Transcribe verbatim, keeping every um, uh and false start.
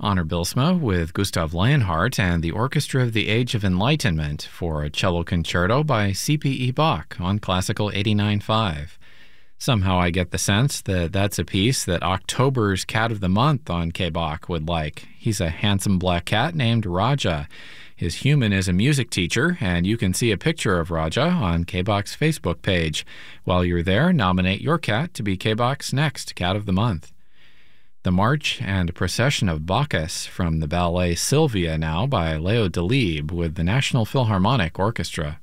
Honor Bilsma with Gustav Leonhardt and the Orchestra of the Age of Enlightenment for a cello concerto by C P E Bach on Classical eighty-nine point five. Somehow I get the sense that that's a piece that October's Cat of the Month on K-Bach would like. He's a handsome black cat named Raja. His human is a music teacher, and you can see a picture of Raja on K-Bach's Facebook page. While you're there, nominate your cat to be K-Bach's next Cat of the Month. The March and Procession of Bacchus from the ballet Sylvia now by Leo Delibes with the National Philharmonic Orchestra.